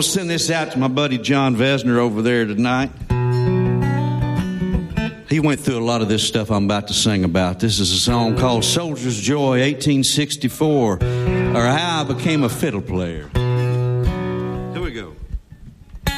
want to send this out to my buddy John Vesner over there tonight. He went through a lot of this stuff I'm about to sing about. This is a song called Soldier's Joy, 1864, or How I Became a Fiddle Player.